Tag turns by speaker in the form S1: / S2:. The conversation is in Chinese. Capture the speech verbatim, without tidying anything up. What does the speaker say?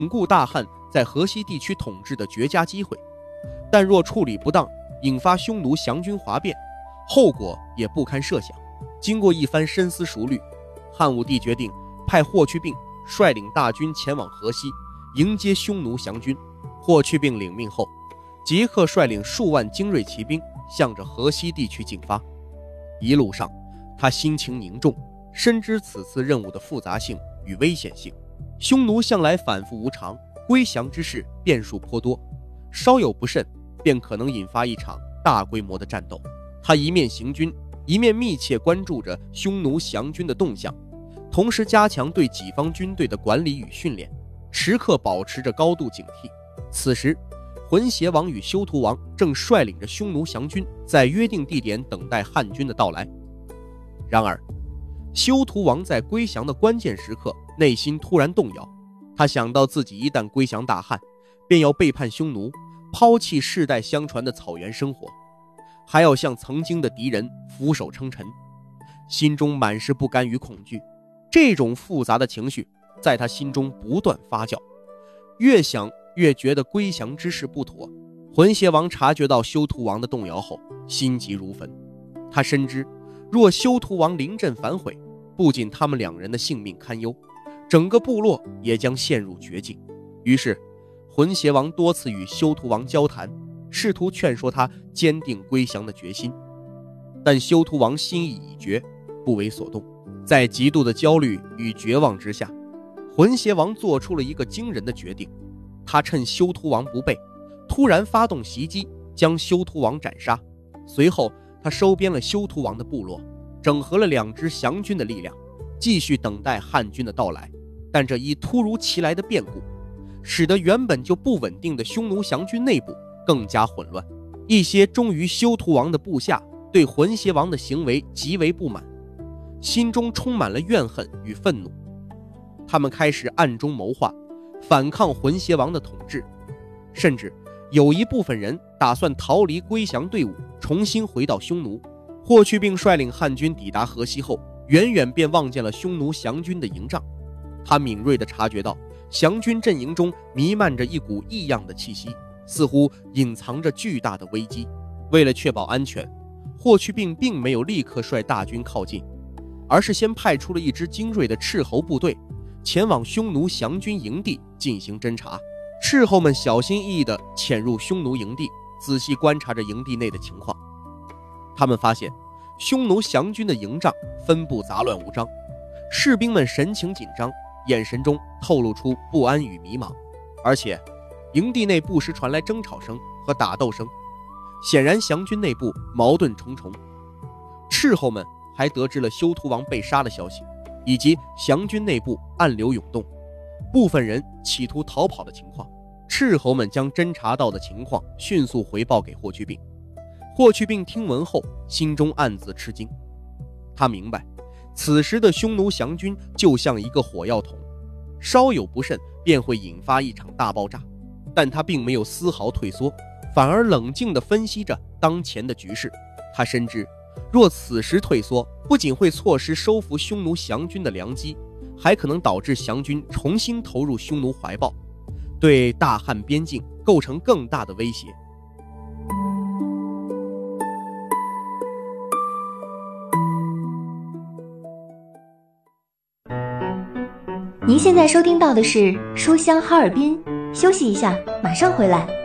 S1: 巩固大汉在河西地区统治的绝佳机会。但若处理不当，引发匈奴降军哗变，后果也不堪设想。经过一番深思熟虑，汉武帝决定派霍去病率领大军前往河西，迎接匈奴降军。霍去病领命后，即刻率领数万精锐骑兵向着河西地区进发。一路上，他心情凝重，深知此次任务的复杂性与危险性。匈奴向来反复无常，归降之事变数颇多，稍有不慎便可能引发一场大规模的战斗。他一面行军，一面密切关注着匈奴降军的动向，同时加强对己方军队的管理与训练，时刻保持着高度警惕。此时，浑邪王与休屠王正率领着匈奴降军在约定地点等待汉军的到来。然而，休屠王在归降的关键时刻内心突然动摇，他想到自己一旦归降大汉，便要背叛匈奴，抛弃世代相传的草原生活，还要向曾经的敌人俯首称臣，心中满是不甘与恐惧。这种复杂的情绪在他心中不断发酵，越想越觉得归降之事不妥。浑邪王察觉到休屠王的动摇后，心急如焚。他深知，若休屠王临阵反悔，不仅他们两人的性命堪忧，整个部落也将陷入绝境。于是，浑邪王多次与休屠王交谈，试图劝说他坚定归降的决心。但休屠王心意已决，不为所动。在极度的焦虑与绝望之下，浑邪王做出了一个惊人的决定。他趁休屠王不备，突然发动袭击，将休屠王斩杀。随后他收编了休屠王的部落，整合了两支降军的力量，继续等待汉军的到来。但这一突如其来的变故，使得原本就不稳定的匈奴降军内部更加混乱。一些忠于休屠王的部下对浑邪王的行为极为不满，心中充满了怨恨与愤怒。他们开始暗中谋划，反抗浑邪王的统治，甚至有一部分人打算逃离归降队伍，重新回到匈奴。霍去病率领汉军抵达河西后，远远便望见了匈奴降军的营帐。他敏锐地察觉到降军阵营中弥漫着一股异样的气息，似乎隐藏着巨大的危机。为了确保安全，霍去病并没有立刻率大军靠近，而是先派出了一支精锐的斥候部队前往匈奴降军营地进行侦察。斥候们小心翼翼地潜入匈奴营地，仔细观察着营地内的情况。他们发现匈奴降军的营帐分布杂乱无章，士兵们神情紧张，眼神中透露出不安与迷茫，而且营地内不时传来争吵声和打斗声，显然降军内部矛盾重重。斥候们还得知了休屠王被杀的消息，以及降军内部暗流涌动，部分人企图逃跑的情况。斥候们将侦察到的情况迅速回报给霍去病。霍去病听闻后，心中暗自吃惊。他明白，此时的匈奴降军就像一个火药桶，稍有不慎便会引发一场大爆炸。但他并没有丝毫退缩，反而冷静地分析着当前的局势。他深知，若此时退缩，不仅会错失收复匈奴降军的良机，还可能导致降军重新投入匈奴怀抱，对大汉边境构成更大的威胁。
S2: 您现在收听到的是书香哈尔滨，休息一下，马上回来。